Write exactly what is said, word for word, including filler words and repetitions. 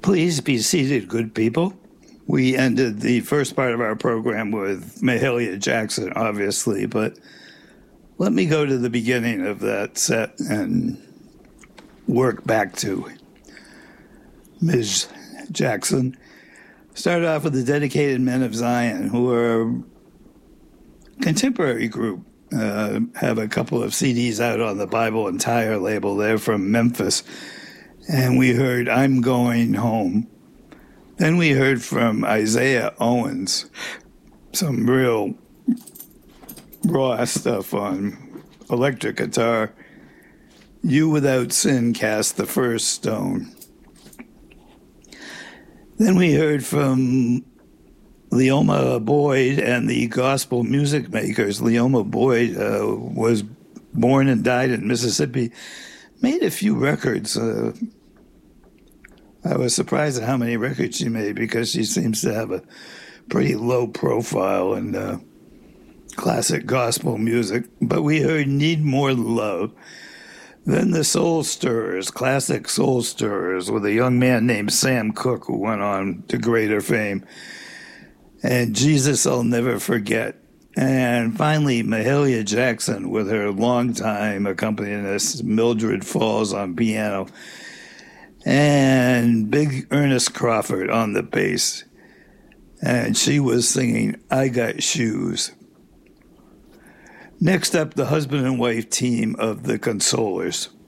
Please be seated, good people. We ended the first part of our program with Mahalia Jackson, obviously, but let me go to the beginning of that set and work back to Miz Jackson. Started off with the Dedicated Men of Zion, who are a contemporary group, uh, have a couple of C Ds out on the Bible and Tyre label. They're from Memphis. And we heard I'm Going Home. Then we heard from Isaiah Owens, some real raw stuff on electric guitar. You Without Sin Cast the First Stone. Then we heard from Leoma Boyd and the Gospel Music Makers. Leoma Boyd uh, was born and died in Mississippi. Made a few records. Uh, I was surprised at how many records she made because she seems to have a pretty low profile in uh, classic gospel music. But we heard Need More Love. Then the Soul Stirrers, classic Soul Stirrers, with a young man named Sam Cooke who went on to greater fame. And Jesus I'll Never Forget. And finally, Mahalia Jackson with her longtime accompanist, Mildred Falls, on piano. And Big Ernest Crawford on the bass. And she was singing I Got Shoes. Next up, the husband and wife team of the Consolers.